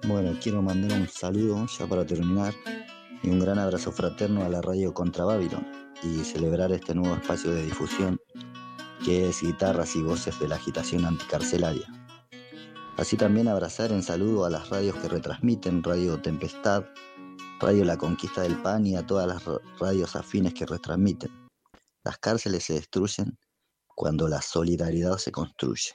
Bueno, quiero mandar un saludo, ya para terminar, y un gran abrazo fraterno a la radio Contra Babylon y celebrar este nuevo espacio de difusión que es Guitarras y Voces de la Agitación Anticarcelaria. Así también abrazar en saludo a las radios que retransmiten, Radio Tempestad, Radio La Conquista del Pan y a todas las radios afines que retransmiten. Las cárceles se destruyen cuando la solidaridad se construye.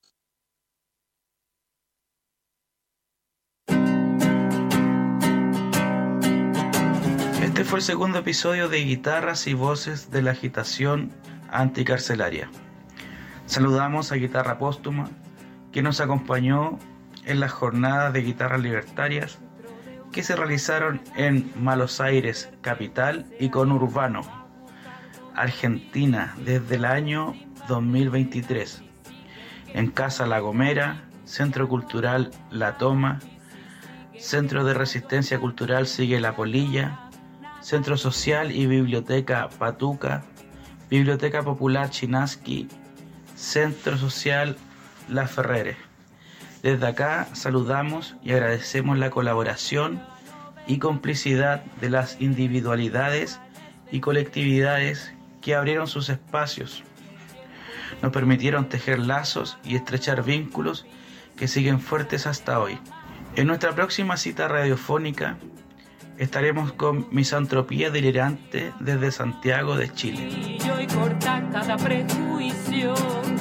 Este fue el segundo episodio de Guitarras y Voces de la Agitación Anticarcelaria. Saludamos a Guitarra Póstuma, que nos acompañó en las jornadas de guitarras libertarias que se realizaron en Malos Aires, capital, y Conurbano, Argentina, desde el año 2023, en Casa La Gomera, Centro Cultural La Toma, Centro de Resistencia Cultural Sigue la Polilla, Centro Social y Biblioteca Patuca, Biblioteca Popular Chinaski, Centro Social La Ferrere. Desde acá saludamos y agradecemos la colaboración y complicidad de las individualidades y colectividades que abrieron sus espacios. Nos permitieron tejer lazos y estrechar vínculos que siguen fuertes hasta hoy. En nuestra próxima cita radiofónica estaremos con Misantropía Delirante desde Santiago de Chile. Y corta cada prejuicio.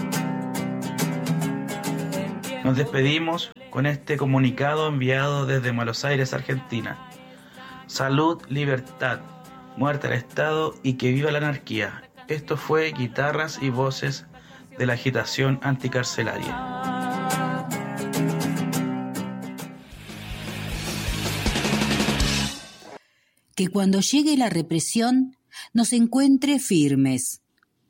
Nos despedimos con este comunicado enviado desde Malos Aires, Argentina. Salud, libertad, muerte al Estado y que viva la anarquía. Esto fue Guitarras y Voces de la Agitación Anticarcelaria. Que cuando llegue la represión nos encuentre firmes.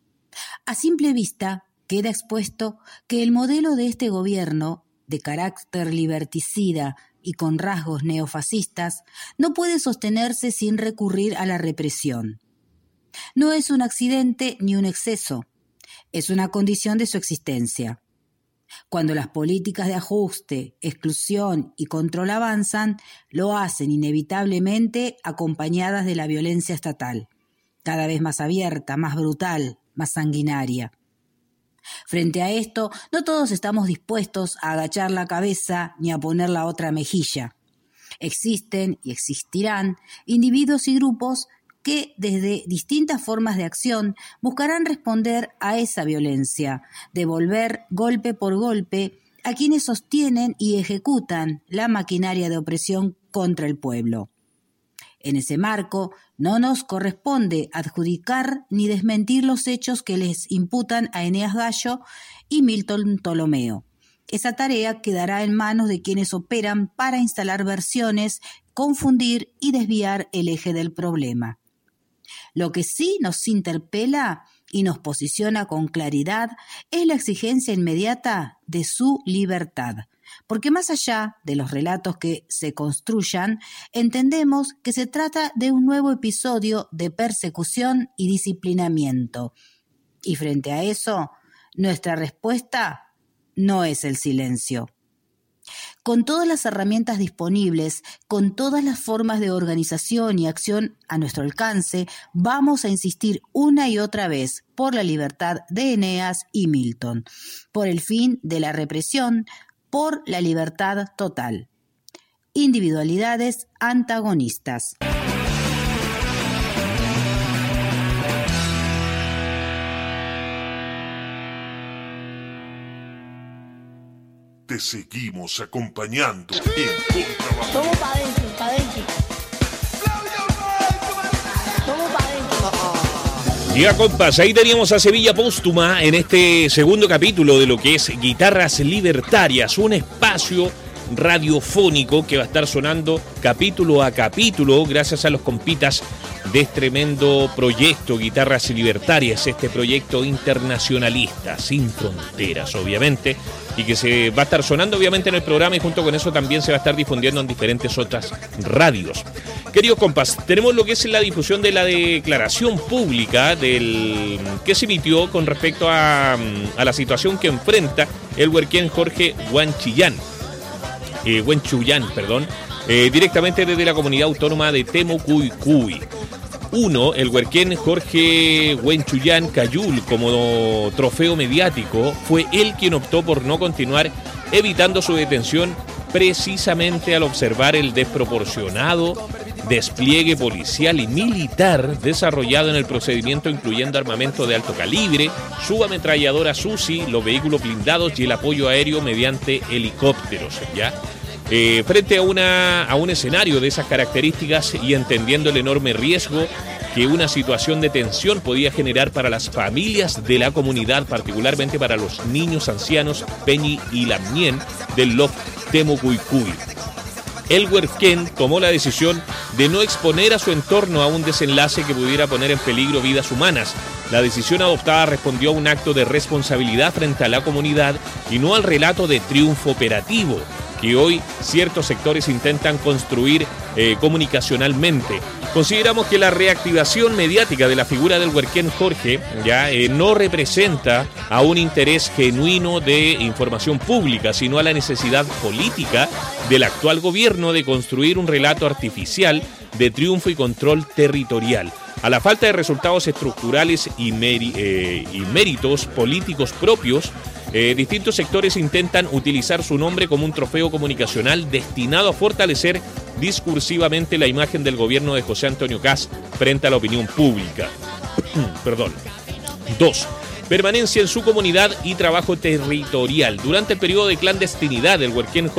A simple vista queda expuesto que el modelo de este gobierno, de carácter liberticida y con rasgos neofascistas, no puede sostenerse sin recurrir a la represión. No es un accidente ni un exceso, es una condición de su existencia. Cuando las políticas de ajuste, exclusión y control avanzan, lo hacen inevitablemente acompañadas de la violencia estatal, cada vez más abierta, más brutal, más sanguinaria. Frente a esto, no todos estamos dispuestos a agachar la cabeza ni a poner la otra mejilla. Existen y existirán individuos y grupos que desde distintas formas de acción buscarán responder a esa violencia, devolver golpe por golpe a quienes sostienen y ejecutan la maquinaria de opresión contra el pueblo. En ese marco, no nos corresponde adjudicar ni desmentir los hechos que les imputan a Eneas Gallo y Milton Ptolomeo. Esa tarea quedará en manos de quienes operan para instalar versiones, confundir y desviar el eje del problema. Lo que sí nos interpela y nos posiciona con claridad es la exigencia inmediata de su libertad, porque más allá de los relatos que se construyan, entendemos que se trata de un nuevo episodio de persecución y disciplinamiento. Y frente a eso, nuestra respuesta no es el silencio. Con todas las herramientas disponibles, con todas las formas de organización y acción a nuestro alcance, vamos a insistir una y otra vez por la libertad de Eneas y Milton, por el fin de la represión, por la libertad total. Individualidades antagonistas. Te seguimos acompañando en Contrabando. Vamos para adentro, para adentro. Vamos para adentro. Ya, compas, ahí teníamos a Sevilla Póstuma en este segundo capítulo de lo que es Guitarras Libertarias, un espacio radiofónico que va a estar sonando capítulo a capítulo gracias a los compitas de este tremendo proyecto Guitarras Libertarias, este proyecto internacionalista, sin fronteras, obviamente, y que se va a estar sonando obviamente en el programa y junto con eso también se va a estar difundiendo en diferentes otras radios. Queridos compas, tenemos lo que es la difusión de la declaración pública que se emitió con respecto a la situación que enfrenta el huerquén Jorge Guanchillán. Huenchuyán, directamente desde la comunidad autónoma de Temucuicui. Uno, el huerquén Jorge Huenchuyán Cayul, como trofeo mediático, fue él quien optó por no continuar, evitando su detención precisamente al observar el desproporcionado despliegue policial y militar desarrollado en el procedimiento, incluyendo armamento de alto calibre, subametralladora SUSI, los vehículos blindados y el apoyo aéreo mediante helicópteros, ¿ya? Frente a un escenario de esas características y entendiendo el enorme riesgo que una situación de tensión podía generar para las familias de la comunidad, particularmente para los niños ancianos Peñi y Lamien del LOF Temucuicui. El huerquén tomó la decisión de no exponer a su entorno a un desenlace que pudiera poner en peligro vidas humanas. La decisión adoptada respondió a un acto de responsabilidad frente a la comunidad y no al relato de triunfo operativo que hoy ciertos sectores intentan construir comunicacionalmente. Consideramos que la reactivación mediática de la figura del huerquén Jorge no representa a un interés genuino de información pública, sino a la necesidad política del actual gobierno de construir un relato artificial de triunfo y control territorial. A la falta de resultados estructurales y méritos políticos propios, distintos sectores intentan utilizar su nombre como un trofeo comunicacional destinado a fortalecer discursivamente la imagen del gobierno de José Antonio Kast frente a la opinión pública. 2. Permanencia en su comunidad y trabajo territorial. Durante el periodo de clandestinidad, el huerquén